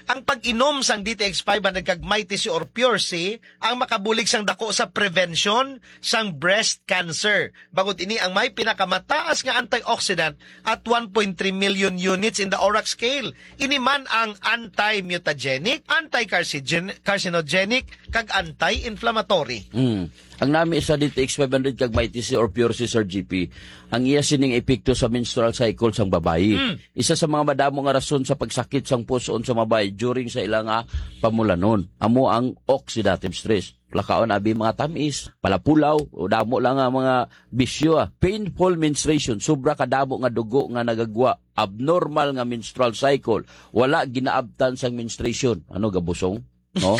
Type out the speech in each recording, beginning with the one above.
ang pag-inom sang DTX 500 kag Mighty C or Pure C ang makabulig sang dako sa prevention sang breast cancer. Bagod ini ang may pinakamataas nga antioxidant at 1.3 million units in the ORAC scale. Ini man ang anti-mutagenic, anti-carcinogenic kag anti-inflammatory. Ang nami sa DTX 500 kag Mighty C or Pure C, Sir GP, ang iya sining epekto sa menstrual cycle sang babayi. Isa sa mga madamo nga rason sa pagsakit sang puson sa babayi during sa ilang pamulanon. Amo ang oxidative stress. Lakaon abi mga tamis, palapulaw, o damo lang nga mga bisyo. Painful menstruation, sobra kadamo nga dugo nga nagagwa. Abnormal nga menstrual cycle. Wala ginaabtan sang menstruation. Ano gabusong? No?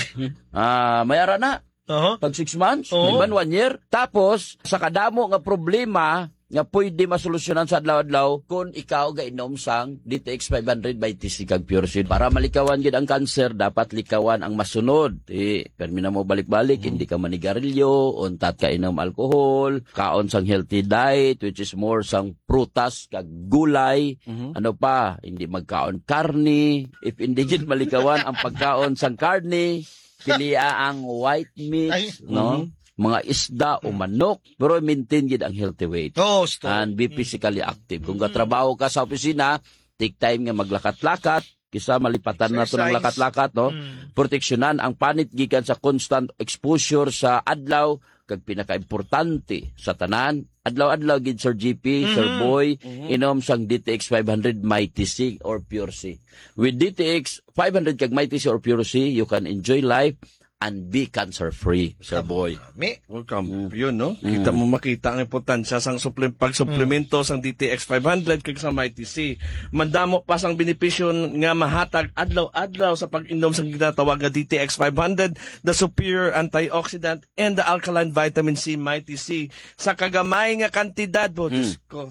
Mayara na. Pag 6 months, iban 1 year. Tapos, sa kadamo nga problema nga pwede masolusyonan sa adlaw-adlaw kung ikaw gainom sang DTX 500 by TC kag Pure C. Para malikawan gid ang cancer, dapat likawan ang masunod. Permi na mo balik-balik, hindi ka manigarilyo, untat ka inom alcohol, kaon sang healthy diet, which is more sang prutas kag gulay, ano pa, hindi magkaon karne. If hindi gid malikawan ang pagkaon sang karne, pilia ang white meat, no? Mga isda o manok, pero maintain gid ang healthy weight. And be physically active. Kung katrabaho ka sa opisina, take time nga maglakat-lakat, kisa malipatan na to ng lakat-lakat, no? Proteksyonan ang panit gikan sa constant exposure sa adlaw, kag pinaka-importante sa tanan, adlaw-adlaw gid Sir GP, Sir Boy, inom sang DTX 500 Mighty C or Pure C. With DTX 500 kag Mighty C or Pure C, you can enjoy life and be cancer-free, Sir Boy. Welcome. Yun, no? Kita mo makita ang importansya sang pag-suplemento sang DTX 500 kag sa Mighty C. Mandamo pa sang benepisyo nga mahatag adlaw-adlaw sa pag-inom sang ginatawag nga DTX 500, the superior antioxidant and the alkaline vitamin C Mighty C. Sa kagamay nga kantidad, Diyos ko.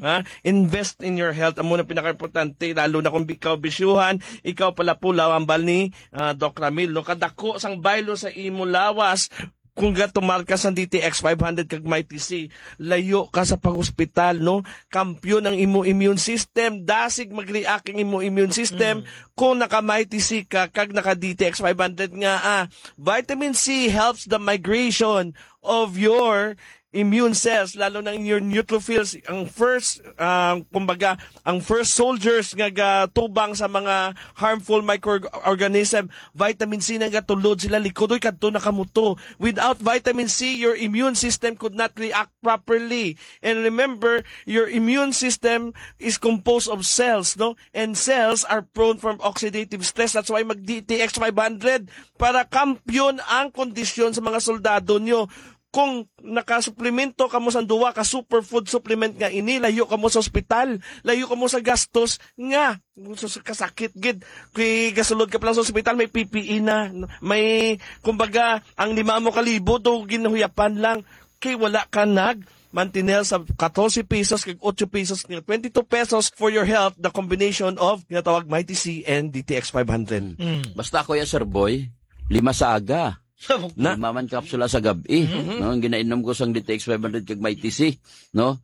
Invest in your health. Amo na pinaka-importante, lalo na kung ikaw bisyuhan, ikaw pala pulaw ang bal ni Doc Ramil. No? Kadako sang baylo sa imo lawas, kung tumal ka sa DTX 500 kag Mighty C, layo ka sa pag-hospital, no? Kampyon ang imo immune system, dasig mag-react ang imo immune system kung naka Mighty C ka kag naka DTX 500 nga. Vitamin C helps the migration of your immune cells, lalo na your neutrophils, ang first kumbaga ang first soldiers nga tubang sa mga harmful microorganism. Vitamin C nga tulod sila likodoy kadto nakamuto. Without vitamin C, your immune system could not react properly. And remember, your immune system is composed of cells, no? And cells are prone from oxidative stress. That's why mag DTX 500 para kampyon ang kondisyon sa mga soldado nyo. Kung nakasuplemento ka mo sa duwa ka superfood supplement nga ini, layo ka mo sa ospital, layo ka mo sa gastos nga kasakit gid. Kay gasulod ka pa lang sa ospital, may PPE na, may kumbaga ang 5,000 do ginuhuyapan lang, kay wala ka mantinel sa 14 pesos kag 8 pesos, 22 pesos for your health, the combination of ginatawag Mighty C and DTX 500. Basta ako ya Sir Boy, 5 sa aga. Maman kapsula sa gabi, no? Ang ginainom ko sang DTX 500 kag Mighty C, no?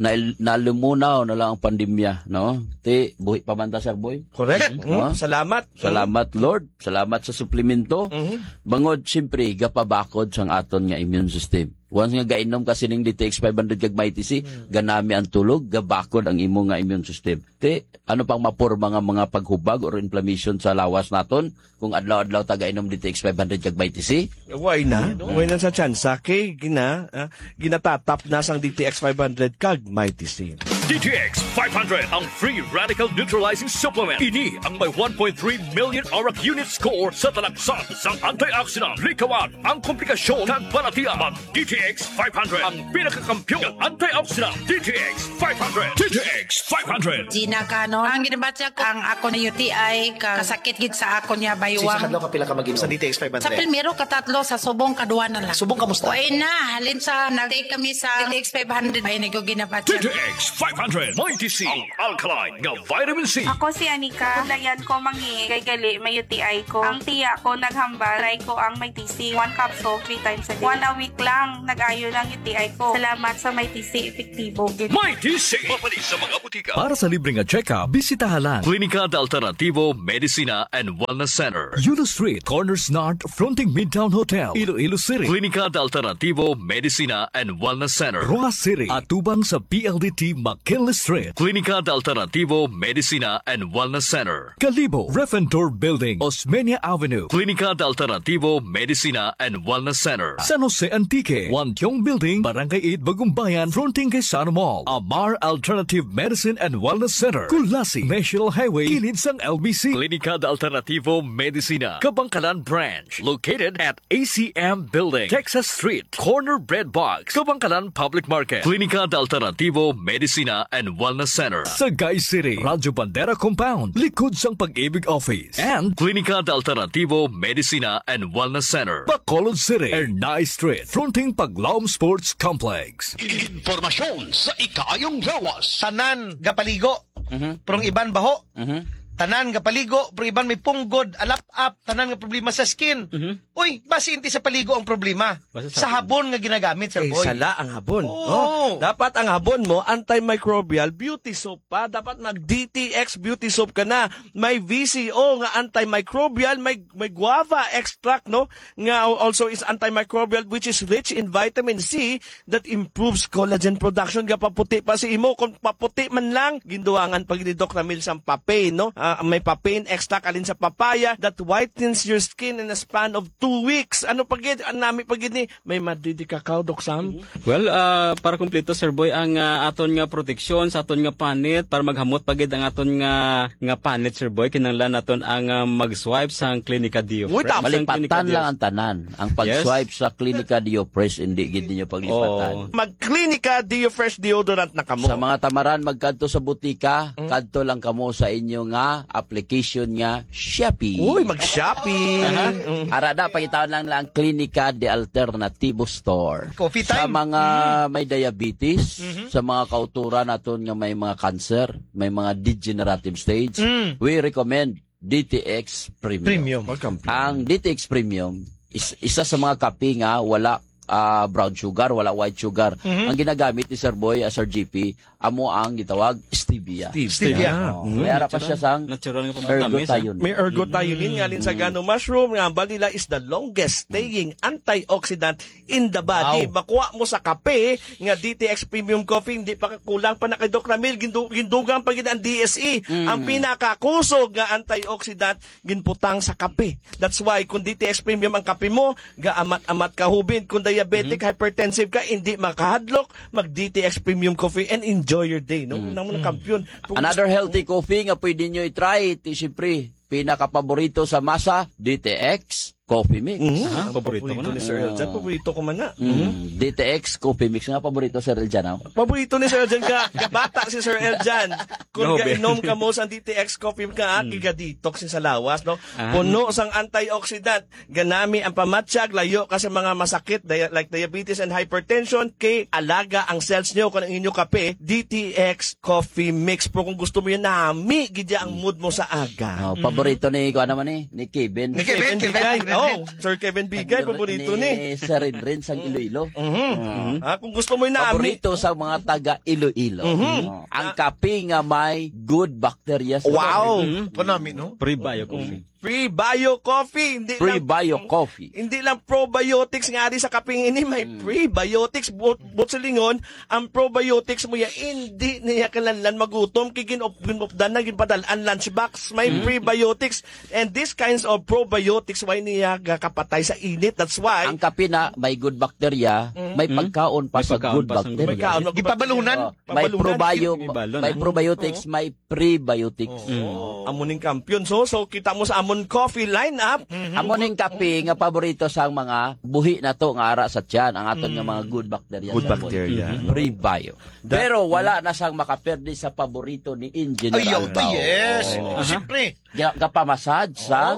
Nalumunaw na lang ang pandemya, no? Buhi pa man ta, Sir Boy. Correct. No? Salamat. Salamat, Lord. Salamat sa suplemento. Bangod, siyempre, gapabakod sang aton nga immune system. Once nga gainom kasi ning DTX 500 kag Mighty C, ganami ang tulog, gabakod ang imo nga immune system. Ano pang maporma nga mga paghubag or inflammation sa lawas naton kung adlaw-adlaw ta gainom DTX 500 kag Mighty C? Why na? Why na sa tsansa? Kay ginatatap na sang DTX 500 kag Mighty C. DTX 500 ang free radical neutralizing supplement. Ini ang may 1.3 million ORAC unit score sa talaksan sang antioxidant. Likawan ang komplikasyon ng balatian. Mag DTX 500 ang pinakakampiyon ng antioxidant. DTX 500. DTX 500. Gina ka, no? Ang ginabatya ko, ang ako na UTI, kasakit gid sa ako niya baywang. Sa kadlaw ka pila ka mag-inom sa DTX 500? Sa primero, katatlo, sa subong, kaduwa na lang. Subong kamusta? Uy na, halin sa, nag-take kami sa DTX 500. Ay, nag-ginabatya. DTX 500. 500. Mighty C. Ang alkaline nga vitamin C. Ako si Anika. Dayan ko mangi kay gali may UTI ko. Ang tiya ko naghambal. Try ko ang may TC. 1 capsule 3 times a day. 1 a week lang. Nag-ayo ng UTI ko. Salamat sa may TC. Epektibo. Mighty C. Mapali sa mga butika. Para sa libreng check-up, bisitahan lang Klinika de Alternativo Medicina and Wellness Center. Yulo Street, Corners North, fronting Midtown Hotel, Iloilo City, Klinika de Alternativo Medicina and Wellness Center. Roa City, at tubang sa PLDT McKinley Street, Klinika de Alternativo Medicina and Wellness Center. Kalibo, Refentor Building, Osmeña Avenue, Klinika de Alternativo Medicina and Wellness Center. San Jose Antique, Wantiong Building, Barangay 8, Bagumbayan, fronting kay Sana Mall, Amar Alternative Medicine and Wellness Center, Kulasi, National Highway, kilid sang LBC, Klinika de Alternativo Medicina, Kabangkalan Branch, located at ACM Building, Texas Street, Corner Bread Box, Kabangkalan Public Market. Klinika de Alternativo Medicina and Wellness Center. Sagay City, Radyo Bandera Compound, likod sang Pag-ibig Office, and Klinika de Alternativo Medicina and Wellness Center. Bacolod City, Ernay Street, fronting Paglaom Sports Complex. Impormasyon sa ikaayong lawas. Tanan gapaligo. Prong iban baho. Tanan gapaligo, pero iban may punggod, alap-up, tanan nga problema sa skin. Uy, basi hindi sa paligo ang problema. Sa habon nga ginagamit, Sir Boy. Sala ang habon. Oo. Dapat ang habon mo, antimicrobial beauty soap pa. Dapat mag-DTX beauty soap ka na. May VCO nga antimicrobial, may guava extract, no? Nga also is antimicrobial, which is rich in vitamin C that improves collagen production. Nga paputi pa si imo. Kung paputi man lang, ginduangan pag ni Dr. Milsang papain, no? May papain extract alin sa papaya that whitens your skin in a span of 2 weeks. Ano pagid? Ang nami pagid ni may madidi kakao, Doc Sam. Well, para kumpleto, Sir Boy, ang aton nga proteksyon sa aton nga panit para maghamot pagid ang aton nga panit, Sir Boy, kinahanglan naton ang mag-swipe sa Klinika Dio Uy, Fresh. Malipatan lang ang tanan. Ang pag-swipe sa Klinika Dio Fresh, hindi gid niyo paglipatan. Mag-Klinika Dio Fresh deodorant na kamo. Sa mga tamaran, magkadto sa butika, kadto lang kamo sa inyo nga application nga Shopee. Uy, mag-shopping. Arada, pakitaan lang Klinika de Alternativo Store. Coffee Sa time. mga may diabetes, sa mga kauturan naton nga may mga cancer, may mga degenerative stage, we recommend DTX Premium. Ang DTX Premium, isa sa mga kape nga wala brown sugar, wala white sugar. Ang ginagamit ni Sir Boy, Sir GP, amo ang gitawag stevia. Stevia. May ara pa siya sang Natural nga pamatamis. ergothionein. May ergothionein nga sa gano mushroom nga vanilla is the longest staying antioxidant in the body. Makuha mo sa kape nga DTX Premium Coffee, hindi pa kulang pa na kay Doc Ramil, gindugang pa gid ang DSE. Ang pinakakusog nga antioxidant ginputang sa kape. That's why kung DTX Premium ang kape mo, gaamat-amat ka hubin. Kung diabetic, hypertensive ka, hindi makahadlok, mag DTX Premium Coffee and enjoy your day, no? Namo ng kampiyon. Another healthy coffee nga pwede nyo i-try, siyempre, pinaka-paborito sa masa, DTX Coffee Mix. Paborito ko na. ni Sir Eljan. Paborito ko man na. DTX Coffee Mix nga paborito Sir Eljan. Paborito ni Sir Eljan ka. Bata si Sir Eljan. Kung inom ka mo sa DTX Coffee ka, giga-detox sa lawas, no? Puno sang antioxidant. Ganami ang pamatsyag, layo ka sa mga masakit like diabetes and hypertension. Kay alaga ang cells nyo kung ang inyo kape, DTX Coffee Mix. Pero kung gusto mo yun, nami, gidya ang mood mo sa aga. Paborito ni Kevin. Ni Kevin. Oh, Sir Kevin Bigay, paborito ni. Sir Rin sang Iloilo. Kung gusto mo yun, nami. Paborito sa mga taga Iloilo. Ang kape nga may good bacteria. Wow! Konami, no? Pre-bio coffee. Free Bio Coffee. Hindi Free lang, Bio Coffee. Hindi lang probiotics nga rin sa kaping ini, may prebiotics. But sa lingon, ang probiotics mo ya, hindi niya kalanlan magutom, ginupdan na, ginpadalaan lunchbox. May prebiotics. And these kinds of probiotics, why niya kapatay sa init. That's why, Ang kape na may good bacteria, may pagkaon pa May sa pagkaon good pa sa good bacteria. kaon, Gipabalunan. May Ibalon, may probiotics, may prebiotics. amuning kampiyon. So kita mo sa Amon Coffee lineup. Amo ning kape nga paborito sa mga buhi na to nga ara sa tiyan, ang aton nga mga good bacteria. Good sa bacteria. body. Pre-bio. Pero wala na sang makaperde sa paborito ni Engineer Ayaw, Albao. yes. Siyempre. Kapamassage sa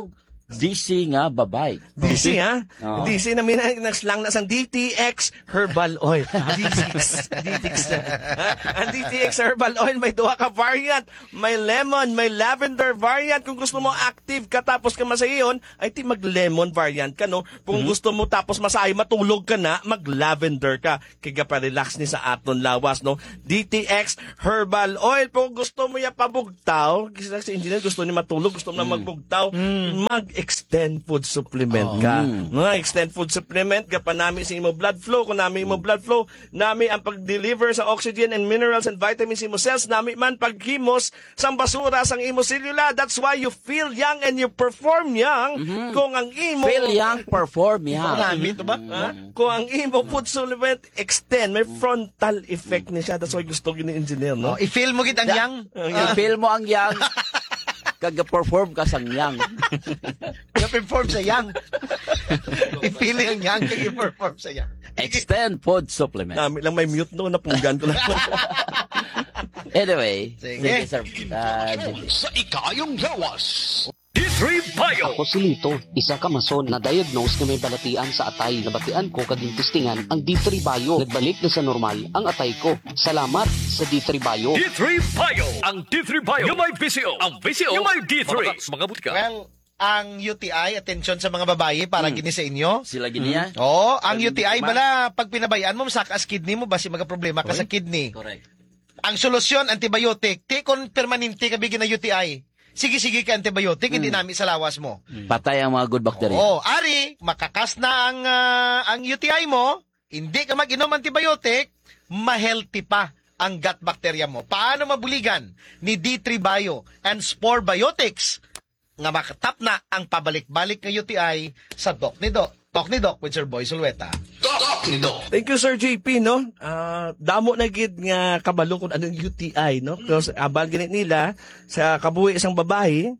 DC nga babay. DC, ha? Oo. DC na nagslang na sang DTX Herbal Oil. DTX. Ang DTX Herbal Oil, may duha ka variant. May lemon, may lavender variant. Kung gusto mo active ka tapos ka masayon, ay ti mag-lemon variant ka, no? Kung gusto mo tapos masahay, matulog ka na, mag-lavender ka. Kaya pa-relax ni sa aton lawas, no? DTX Herbal Oil. Kung gusto mo ya pabugtaw, kasi si engineer gusto niya matulog, gusto mo na magbugtaw, mag-extend food supplement ka. Extend food supplement ka pa namin sa imo blood flow. Kung namin imo blood flow, namin ang pag-deliver sa oxygen and minerals and vitamins imo cells, namin man paghimos sang basura sang imo selula. That's why you feel young and you perform young. Kung ang imo Feel young, perform young. Namin, ito ba? kung ang imo food supplement extend, may frontal effect ni siya. That's why gusto ni engineer, no? I-feel mo git ang yang. I-feel mo ang yang. Kag-perform ka sang yang. I-perform sa yang. I-feel yung yang, i-perform sa yang. Extend food supplement. Namin lang may mute no, napunggan ko lang. Anyway, Sige. sir. JP. Sa ikayong lawas. D3 Bio. Ako si Lito, isa ka mason na diagnose na may balatian sa atay. Nabatian ko kaging testingan ang D3 Bio. Nagbalik na sa normal ang atay ko. Salamat sa D3 Bio. D3 Bio. Ang D3 Bio yung may VCO. Ang VCO yung may D3. Mga butika. Well, ang UTI, attention sa mga babae, para gini sa inyo. Sila giniya? Oo, ang UTI bala, pag pinabayaan mo, masakas kidney mo, basi magka-problema ka sa kidney. Correct. Ang solusyon, antibiotic. Ti kon permanente ka bigyan na UTI. Sige ka antibiotic, hindi namin sa lawas mo. Patay ang mga good bacteria. Oo, ari, makakas na ang UTI mo, hindi ka mag-inom antibiotic, ma-healthy pa ang gut bacteria mo. Paano mabuligan ni D3 Bio and Spore Biotics nga makatap na ang pabalik-balik ng UTI sa Doc ni Doc. Talk ni Doc with Sir Boy Sulweta. Talk ni Doc. Thank you, Sir JP, no? Damo na gid nga kabalo kung anong UTI, no? Because abal ginit nila sa kabuhi isang babae,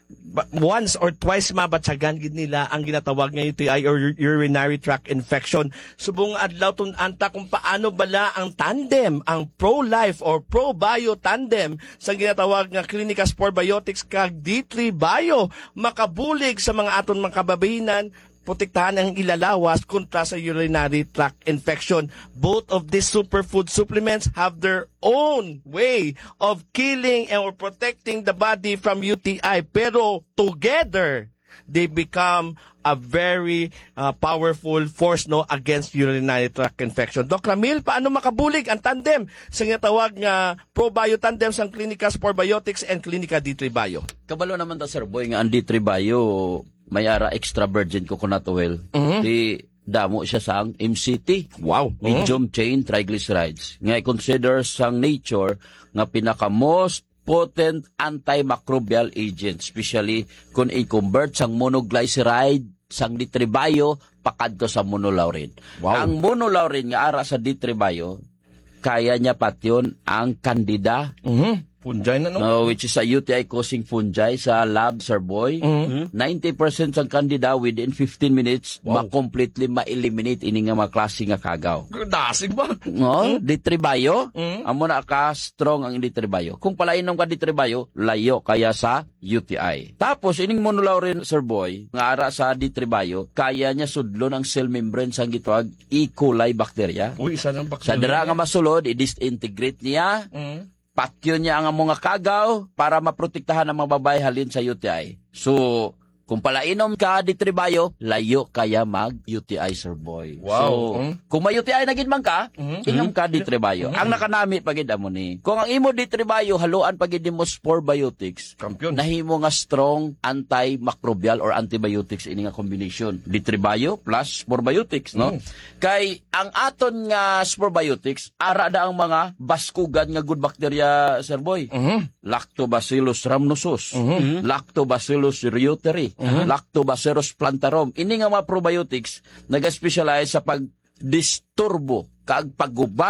once or twice mabatsagan gid nila ang ginatawag nga UTI or urinary tract infection. Subong adlaw tun anta kung paano bala ang tandem, ang pro-life or pro-bio tandem sa ginatawag nga Clinica Spore Biotics kag D3 Bio makabulig sa mga aton mga kababayenan, protektahan ang ilalawas kontra sa urinary tract infection. Both of these superfood supplements have their own way of killing and or protecting the body from UTI. Pero together, they become a very powerful force no against urinary tract infection. Doc Ramil, paano makabulig ang tandem sa tawag nga ProBio tandem sa Clinica Spore Biotics and Clinica D3 Bio? Kabalo naman ta, Sir Boy, nga ang D3 Bio, may ara extra virgin coconut oil. Di damo siya sang MCT. Wow. Medium chain triglycerides. Nga i-consider sang nature nga pinaka most potent antimicrobial agent, especially kung i-convert sang monoglyceride sang D3 Bio pakadto sa monolaurin. Wow. Ang monolaurin nga ara sa D3 Bio, kaya niya patyon ang candida, Punjay na, no? which is a UTI causing fungi sa lab, Sir Boy. 90% ang candida within 15 minutes, ma-completely ma-eliminate ini nga mga klase nga kagaw. Dasig ba? No, D3 Bio, amo na ka strong ang D3 Bio. Kung palainom ka D3 Bio, layo kaya sa UTI. Tapos ining monolaurin, Sir Boy, nga ara sa D3 Bio, kaya niya sudlon ang cell membrane sang gitawag E. coli bacteria. Uy, isa ng Sa dira nga masulod, i-disintegrate niya, patyo niya ang mga kagaw para maprotektahan ang mga babae halin sa UTI. So, kung palainom ka D3 Bio, layo kaya mag-UTI, Sir Boy. Wow. So, kung may UTI na gid man ka, inom ka D3 Bio. Ang nakanami pagid amo ni. Kung ang imo D3 Bio haluan pagid mo Spore Biotics, Kampiyon. nahimo nga strong antimicrobial or antibiotics ini nga combination. D3 Bio plus Spore Biotics, no? Kay ang aton nga Spore Biotics ara da ang mga baskugan nga good bacteria, Sir Boy. Lactobacillus rhamnosus, Lactobacillus reuteri, Lactobacillus plantarum. Ini nga mga probiotics nag-specialize sa pagdisturbo kag pagguba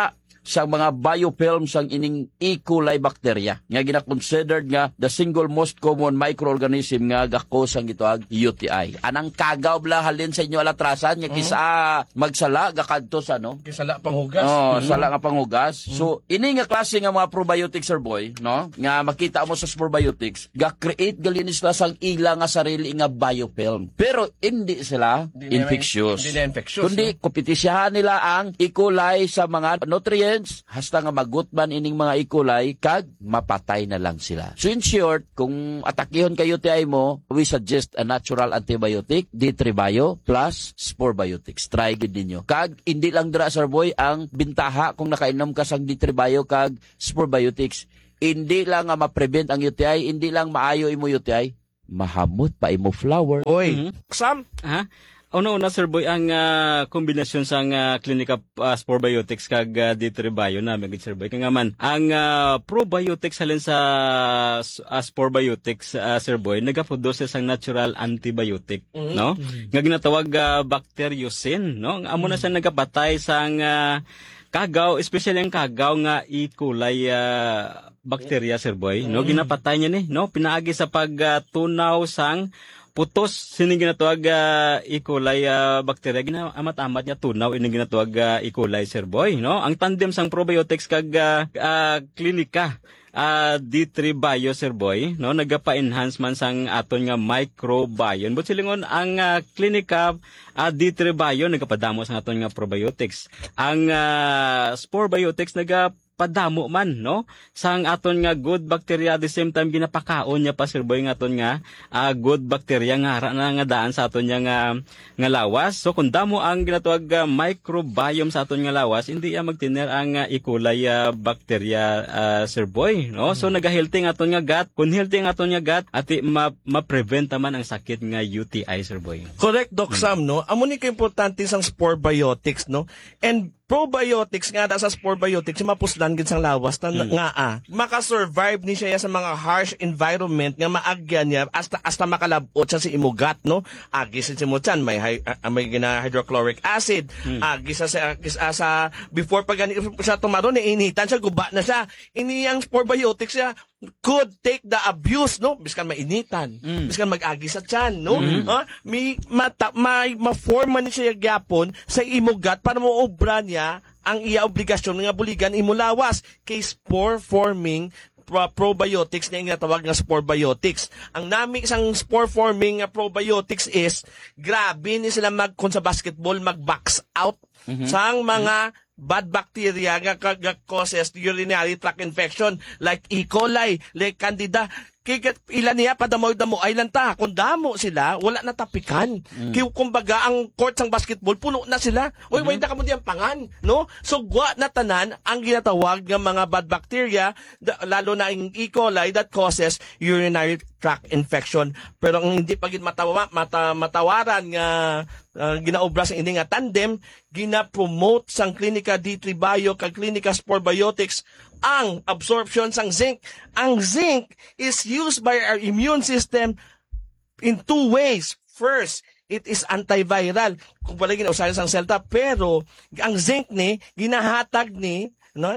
sa mga biofilm sang ining E. coli bacteria nga gina-considered nga the single most common microorganism nga gako sang gituag UTI. Anang kagaw bla halin sa inyo alatrasan nga kisa magsala gakadto sa no? Kisala panghugas. Oh, sala nga panghugas. So ini nga klase nga mga probiotics, sir boy, no? Nga makita mo sa probiotics, ga-create gali ni sila sang ila nga sarili nga biofilm. Pero hindi sila infectious. Hindi na infectious. Kundi kompetisyahan nila ang E. coli sa mga nutrients hasta nga magutban ining mga E. coli kag mapatay na lang sila. So in short, kung atakihon kayo UTI mo, we suggest a natural antibiotic, D3 Bio plus Spore Biotics. Try gid ninyo. Kag hindi lang dira, sir boy, ang bintaha kung nakainom ka sang D3 Bio kag Spore Biotics. Hindi lang nga ma-prevent ang UTI, hindi lang maayo imo UTI, mahamot pa imo flower. Oy, Sam, Ha? Una-una, Sir Boy, ang kombinasyon sa Clinica Spore Biotics kag D3 Bio na magid, Sir Boy. Kaya nga man, ang probiotics halin sa Spore Biotics, Sir Boy, nagaproduce sang natural antibiotic, no? Nga ginatawag bacteriocin, no? Amo na siya nagapatay sang kagaw, especially ang kagaw nga E. coli bacteria, Sir Boy, no? Ginapatay niya ni, no? Pinaagi sa pagtunaw sang putos sining ginatawag E. coli bacteria ginaamat-amat niya tunaw ini ginatawag E. coli, Sir Boy, no? Ang tandem sang probiotics kag klinika D3 Bio, Sir Boy, no, nagapa-enhance man sang aton nga microbiome. But silingon ang klinika D3 Bio nagapadamo sang aton nga probiotics. Ang Spore Biotics padamo man, no, sang aton nga good bacteria, at the same time ginapakaon niya pa, Sir Boy, nga aton nga good bacteria nga ara na nga daan sa aton nga lawas. So kung damo ang ginatawag microbiome sa aton nga lawas, hindi magtiner ang E. coli bacteria, Sir Boy, no? So nagahealthy nga aton nga gut. Kung healthy nga aton nga gut, ati ma-prevent man ang sakit nga UTI, Sir Boy. correct, Doc Sam, no? Amo ni ka-importante sang Spore Biotics, no? And probiotics nga sa Spore Biotics mapuslan gid sang lawas nga makasurvive ni siya sa mga harsh environment nga maagyan niya hasta makalabot siya sa imugat, no? Agi sa simutsan may gina hydrochloric acid, agi sa before pag siya tumaron initan siya, guba na siya. Ini ang Spore Biotics siya could take the abuse, no? Biskan mainitan, biskan mag-agi sa tiyan, no? May ma-forma ni siya gyapon sa imugat para mo-obra niya ang iya obligasyon nga buligan imulawas kay spore forming probiotics na yung tawag nga Spore Biotics. Ang nami isang spore forming probiotics is grabe ni sila kung sa basketball mag-box out sang mga bad bacteria nga causes urinary tract infection like E. coli, like Candida. Kaya ilan niya padamo-damo ay lanta. Kung damo sila, wala na tapikan. Kaya kumbaga ang court sang basketball puno na sila. Oy, way na kamo diyang pangan, no? So gwa na tanan ang ginatawag ng mga bad bacteria, lalo na ang E. coli that causes urinary tract infection. Pero ang hindi pagit matawaran nga ginaobra sa ini nga tandem, gina-promote sang Klinika D3 Bio kag Klinika Spore Biotics ang absorption sang zinc. Ang zinc is used by our immune system in two ways. First, it is antiviral. Kung pala ginausahan sang selta, pero ang zinc ni ginahatag ni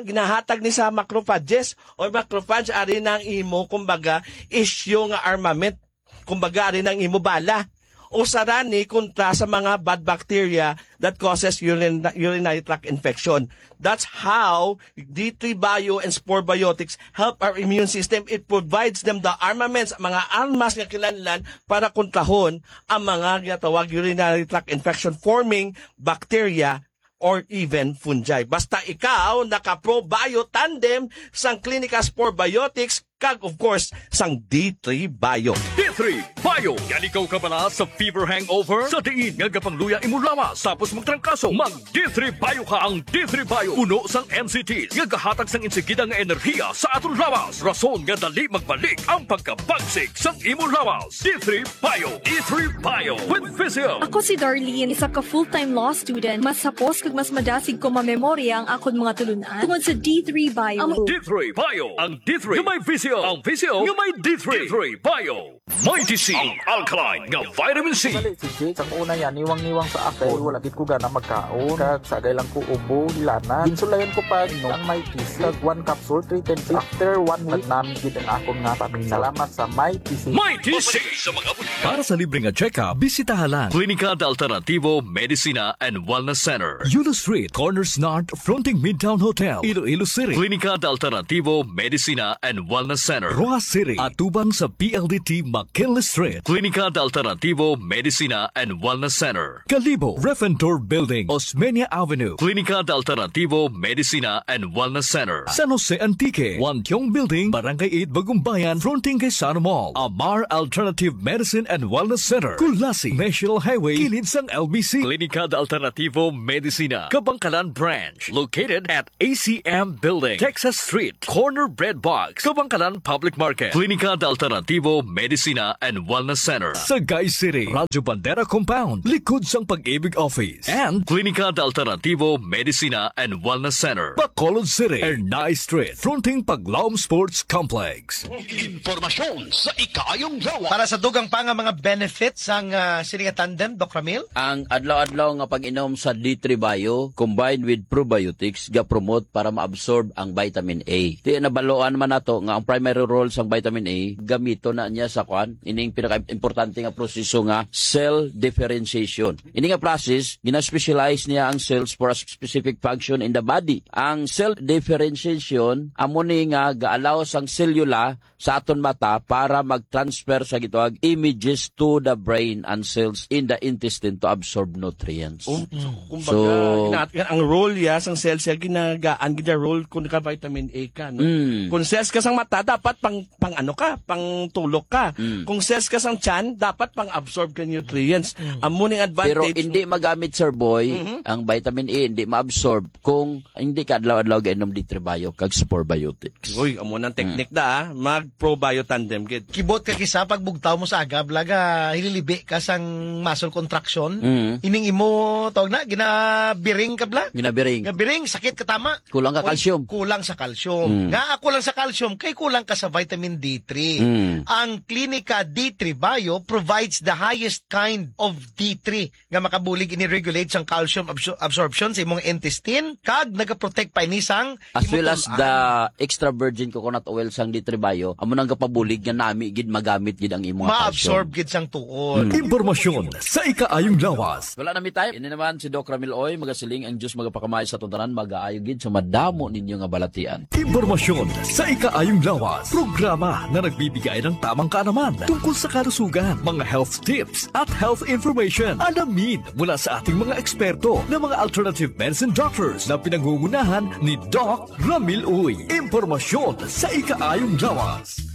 sa macrophages o macrophage ari nang imo kumbaga issue nga armament, kumbaga ari nang imo bala o sarani kontra sa mga bad bacteria that causes urinary tract infection. That's how D3 Bio and Spore Biotics help our immune system. It provides them the armaments, mga armas nga kinahanglan para kontrahon ang mga ginatawag urinary tract infection forming bacteria or even fungi. Basta ikaw naka-Pro Bio tandem sang Klinika Spore Biotics kag of course sang D3 Bio. D3 Bio. Yan ikaw ka pala sa fever hangover? Sa tingin nga kapangluya imo lawas tapos magtrangkaso. Mag D3 Bio ka. Ang D3 Bio uno sang NCT nga gahatag sang insigida nga enerhiya sa aton lawas. Rason nga dali magbalik ang pagkabagsik sang imo lawas. D3 Bio. D3 Bio with Physio. Ako si Darlene, isa ka full-time law student. Mas sapos kag mas madasig ko mamemorya ang akon mga tulunan tungod sa D3 Bio. D3 Bio. Ang D3 nga may Physio. Ang Physio nga may D3. D3 Bio. Mighty C, ang alkaline nga vitamin C. Si ang una yan, niwang-niwang sa ako, wala gid ko gana magkaon, kag sagay lang ko ubo, hilana. Ginsulayan ko pa no, ang Mighty C, kag 1 capsule, 3 times. After 1 week, namin gid ang akong nga pamilya. Salamat sa Mighty C. Mighty C sa mga Para sa libreng check-up, bisitahan lang Klinika de Alternativo Medicina and Wellness Center. Yulo Street, Corners North, fronting Midtown Hotel, Iloilo City. Klinika de Alternativo Medicina and Wellness Center. Rojas City, atubang sa PLDT McKinley Street. Klinika de Alternativo Medicina and Wellness Center. Kalibo, Refentor Building, Osmeña Avenue. Klinika de Alternativo Medicina and Wellness Center. San Jose Antique, Wantiong Building, Barangay 8, Bagumbayan, fronting kay Sano Mall. Amar Alternative Medicine and Wellness Center. Kulasi, National Highway, kilid sang LBC. Klinika de Alternativo Medicina, Kabangkalan Branch, located at ACM Building, Texas Street, Corner Bread Box, Kabangkalan Public Market. Klinika de Alternativo Medicina and Wellness Center. Sagay City, Radyo Bandera Compound, likod sang Pag-ibig Office. And Klinika de Alternativo Medicina and Wellness Center. Bacolod City, Ernay Street, fronting Paglaom Sports Complex. Impormasyon sa ikaayong yawa. Para sa dugang pa nga mga benefits ang sininga tandem, Doc Ramil? Ang adlaw-adlaw nga pag-inom sa D3 Bio combined with probiotics ga-promote para ma-absorb ang vitamin A. Di nabaloan man nato nga ang primary role sang vitamin A gamito na niya sa ining pinaka-importante nga proseso nga cell differentiation. Ini nga process gina-specialize niya ang cells for a specific function in the body. Ang cell differentiation amo ni nga ga-allow sang cellula sa aton mata para mag-transfer sa gitawag images to the brain and cells in the intestine to absorb nutrients. Kumbaga, ang role ya sang cells ya ginagaan gina role kung ka vitamin A ka, no? Kung cells ka sang mata dapat pang ano ka, pang tulok ka. Kung cells ka sang tiyan dapat pang absorb ka nutrients. Amo ning advantage. Pero hindi magamit, Sir Boy, ang vitamin A hindi ma-absorb kung hindi ka adlaw-adlaw gainom D3 Bio kag probiotics. Uy, amo nang technique da, mag probio tandem gid. Kibot ka kisa pagbugtaw mo sa agab laga hililibi ka sang muscle contraction. Ining imo tawag na ginabiring ka bla. Ginabiring sakit ka tama. Kulang ka calcium. Kulang sa calcium. Nga kulang sa calcium kay kulang ka sa vitamin D3. Ang Klinika D3 Bio provides the highest kind of D3 nga makabulig ini-regulate sang calcium absorption sa imong intestine kag nagaprotect pa ini sang as well as the extra virgin coconut oil sang D3 Bio amo nang kapabulig nga nami gid magamit gid ang imong ma-absorb gid sang tuod. Impormasyon sa ikaayong lawas. Wala na mi time. Ini naman si Doc Ramil Oy magasiling ang Dios magapakamay sa tuntanan mag-aayo gid sa madamo ninyo nga balatian. Impormasyon sa ikaayong lawas. Programa na nagbibigay ng tamang kaalaman tungkol sa kalusugan, mga health tips at health information. Alamin mula sa ating mga eksperto na mga alternative medicine doctors na pinangungunahan ni Doc Ramil Uy. Impormasyon sa ikaayong lawas.